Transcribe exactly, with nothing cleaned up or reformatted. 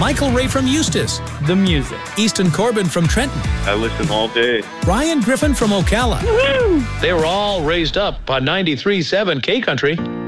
Michael Ray from Eustis. The music. Easton Corbin from Trenton. I listen all day. Ryan Griffin from Ocala. They were all raised up on ninety-three point seven K Country.